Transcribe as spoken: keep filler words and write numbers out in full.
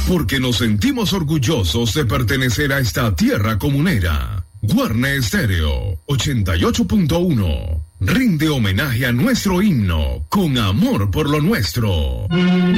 porque nos sentimos orgullosos de pertenecer a esta tierra comunera. Guarne Estéreo ochenta y ocho punto uno rinde homenaje a nuestro himno con amor por lo nuestro.